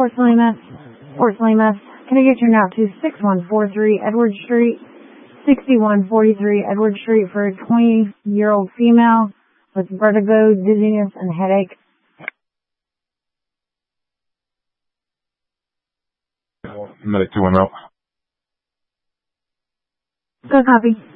Fort Salinas. Can I get you now to 6143 Edward Street, 6143 Edward Street for a 20-year-old female with vertigo, dizziness, and headache. Medic 210. Go copy.